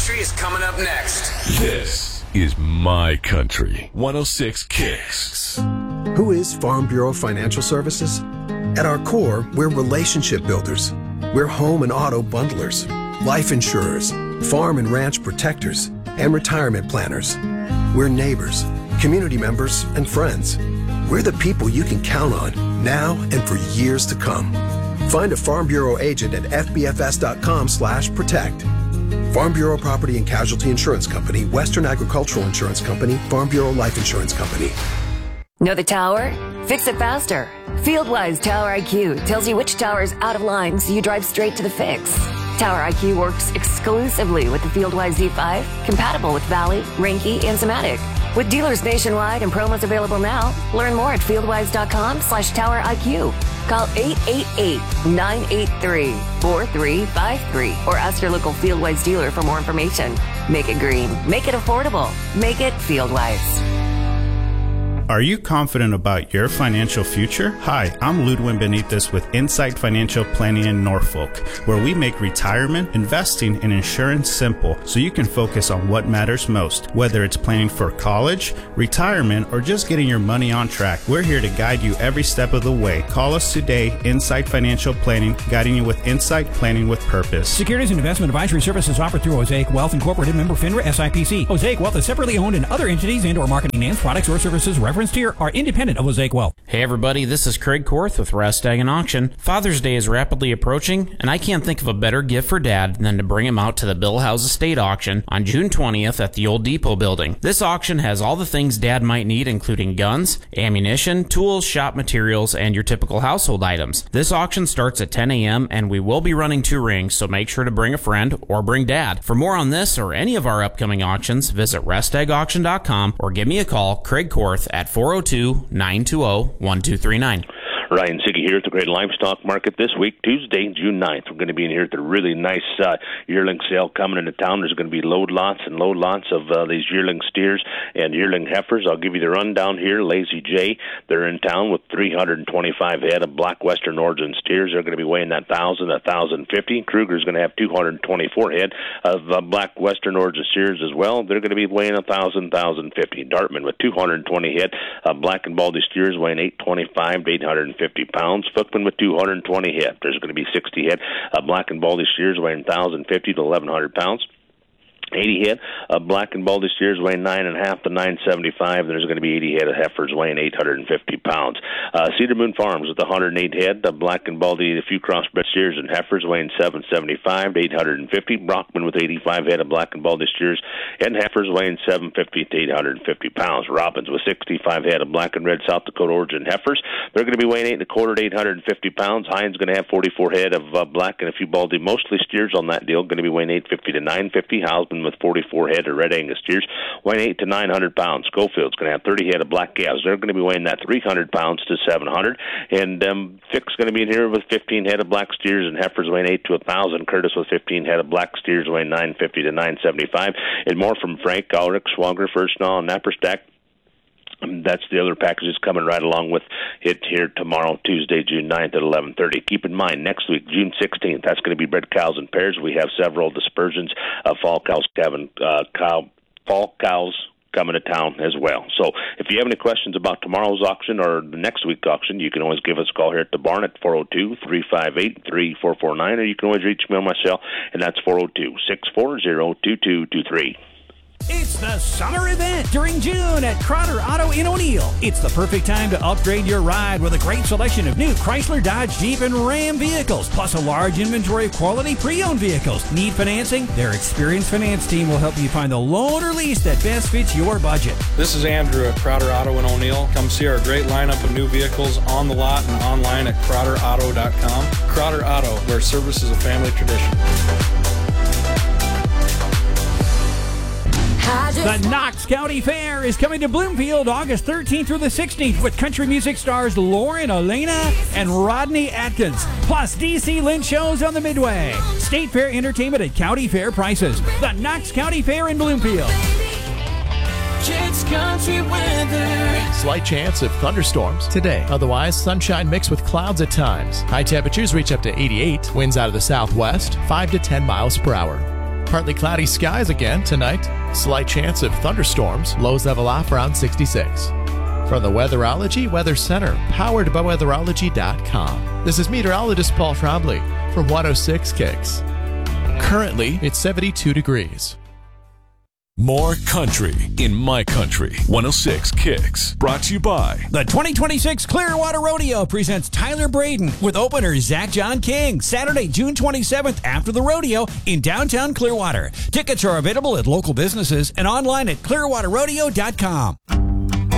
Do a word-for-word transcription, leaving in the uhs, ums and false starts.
Country is coming up next. This is My Country. one oh six Kicks. Who is Farm Bureau Financial Services? At our core, we're relationship builders. We're home and auto bundlers, life insurers, farm and ranch protectors, and retirement planners. We're neighbors, community members, and friends. We're the people you can count on now and for years to come. Find a Farm Bureau agent at f b f s dot com slash protect. Farm Bureau Property and Casualty Insurance Company, Western Agricultural Insurance Company, Farm Bureau Life Insurance Company. Know the tower? Fix it faster. FieldWise Tower I Q tells you which tower is out of line so you drive straight to the fix. Tower I Q works exclusively with the FieldWise Z five, compatible with Valley, Reinke, and Somatic. With dealers nationwide and promos available now, learn more at fieldwise dot com slash tower I Q. Call eight eight eight, nine eight three, four three five three or ask your local FieldWise dealer for more information. Make it green. Make it affordable. Make it FieldWise. Are you confident about your financial future? Hi, I'm Ludwin Benitez with Insight Financial Planning in Norfolk, where we make retirement, investing, and insurance simple so you can focus on what matters most. Whether it's planning for college, retirement, or just getting your money on track, we're here to guide you every step of the way. Call us today, Insight Financial Planning, guiding you with insight, planning with purpose. Securities and investment advisory services offered through Osaic Wealth Incorporated, member FINRA S I P C. Osaic Wealth is separately owned, and other entities and or marketing names, products, or services referenced here are independent of Osaic Wealth. Hey everybody, this is Craig Korth with Rest Ag and Auction. Father's Day is rapidly approaching, and I can't think of a better gift for Dad than to bring him out to the Bill House Estate Auction on June twentieth at the Old Depot building. This auction has all the things Dad might need, including guns, ammunition, tools, shop materials, and your typical household items. This auction starts at ten a.m. and we will be running two rings, so make sure to bring a friend or bring Dad. For more on this or any of our upcoming auctions, visit rest ag auction dot com or give me a call, Craig Korth, at four oh two, nine two oh, one two three nine. Ryan Siggy here at the Great Livestock Market this week, Tuesday, June ninth. We're going to be in here at the really nice uh, yearling sale coming into town. There's going to be load lots and load lots of uh, these yearling steers and yearling heifers. I'll give you the rundown here. Lazy J, they're in town with three hundred twenty-five head of black Western origin steers. They're going to be weighing that one thousand, one thousand fifty. Kruger's going to have two hundred twenty-four head of uh, black Western origin steers as well. They're going to be weighing one thousand, one thousand fifty. Dartman with two hundred twenty head of black and baldy steers weighing eight twenty-five to eight hundred fifty pounds. Footman with two hundred twenty head. There's going to be sixty head of black and baldy steers weighing one thousand fifty to eleven hundred pounds. eighty head of black and baldy steers weighing nine and a half to nine seventy-five. There's going to be eighty head of heifers weighing eight hundred fifty pounds. Uh, Cedar Moon Farms with one hundred eight head of black and baldy, a few crossbred steers and heifers weighing seven seventy-five to eight hundred fifty. Brockman with eighty-five head of black and baldy steers and heifers weighing seven fifty to eight hundred fifty pounds. Robbins with sixty-five head of black and red South Dakota origin heifers. They're going to be weighing eight and a quarter to eight hundred fifty pounds. Hines going to have forty-four head of uh, black and a few baldy, mostly steers on that deal, going to be weighing eight fifty to nine fifty. Hausman with forty-four head of red Angus steers weighing eight to nine hundred pounds. Schofield's going to have thirty head of black calves. They're going to be weighing that three hundred pounds to seven hundred. And um, Fick's going to be in here with fifteen head of black steers and heifers weighing eight to one thousand. Curtis with fifteen head of black steers weighing nine fifty to nine seventy-five. And more from Frank, Ulrich, Swanger, Firstnall, and Napperstack. That's the other packages coming right along with it here tomorrow, Tuesday, June ninth at eleven thirty. Keep in mind, next week, June sixteenth, that's going to be bred cows and pairs. We have several dispersions of fall cows, having uh, cow, fall cows coming to town as well. So if you have any questions about tomorrow's auction or the next week's auction, you can always give us a call here at the barn at four oh two, three five eight, three four four nine, or you can always reach me on my cell, and that's four oh two, six four zero, two two two three. It's the summer event during June at Crowder Auto in O'Neill. It's the perfect time to upgrade your ride with a great selection of new Chrysler, Dodge, Jeep, and Ram vehicles, plus a large inventory of quality pre-owned vehicles. Need financing? Their experienced finance team will help you find the loan or lease that best fits your budget. This is Andrew at Crowder Auto in O'Neill. Come see our great lineup of new vehicles on the lot and online at crowder auto dot com. Crowder Auto, where service is a family tradition. The Knox County Fair is coming to Bloomfield August thirteenth through the sixteenth with country music stars Lauren Elena and Rodney Atkins, plus D C Lynch shows on the Midway. State Fair entertainment at county fair prices. The Knox County Fair in Bloomfield. Kids Country weather. Slight chance of thunderstorms today. Otherwise, sunshine mixed with clouds at times. High temperatures reach up to eighty-eight. Winds out of the southwest, five to ten miles per hour. Partly cloudy skies again tonight. Slight chance of thunderstorms. Lows level off around sixty-six. From the Weatherology Weather Center, powered by weatherology dot com. This is meteorologist Paul Trombley for one oh six Kicks. Currently, it's seventy-two degrees. More country in My Country. one oh six Kicks. Brought to you by The twenty twenty-six Clearwater Rodeo presents Tyler Braden with opener Zach John King. Saturday, June twenty-seventh after the rodeo in downtown Clearwater. Tickets are available at local businesses and online at clearwater rodeo dot com.